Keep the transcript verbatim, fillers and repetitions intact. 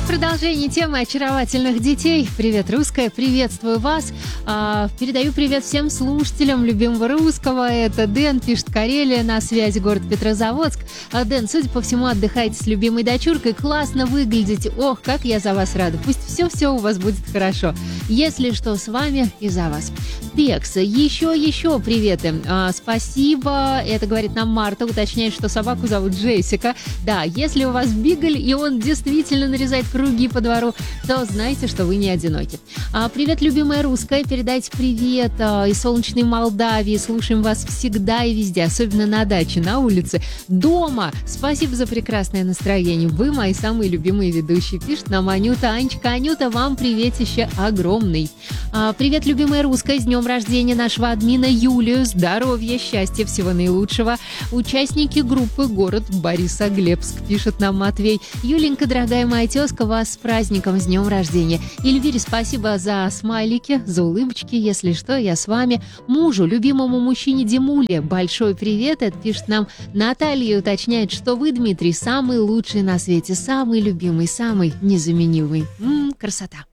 в продолжении темы очаровательных детей. Привет, русская, приветствую вас. А, передаю привет всем слушателям любимого русского. Это Дэн, пишет Карелия, на связи город Петрозаводск. А, Дэн, судя по всему, отдыхаете с любимой дочуркой, классно выглядите. Ох, как я за вас рада. Пусть все-все у вас будет хорошо. Если что, с вами и за вас. Пекс, еще-еще приветы. А, спасибо. Это говорит нам Марта, уточняет, что собаку зовут Джессика. Да, если у вас бигль, и он действительно нарезает круги по двору, то знайте, что вы не одиноки. А, привет, любимая русская. Передайте привет а, из солнечной Молдавии. Слушаем вас всегда и везде, особенно на даче, на улице, дома. Спасибо за прекрасное настроение. Вы мои самые любимые ведущие. Пишет нам Анюта. Анечка, Анюта, вам приветище огромный. А, привет, любимая русская. С днем рождения нашего админа Юлию. Здоровья, счастья, всего наилучшего. Участники группы «Город Борисоглебск», пишет нам Матвей. Юленька, дорогая моя тезка, вас с праздником, с днем рождения. Эльвире спасибо за смайлики, за улыбочки. Если что, я с вами. Мужу, любимому мужчине Димуле, большой привет. Это пишет нам Наталья, уточняет, что вы, Дмитрий, самый лучший на свете, самый любимый, самый незаменимый. М-м, красота.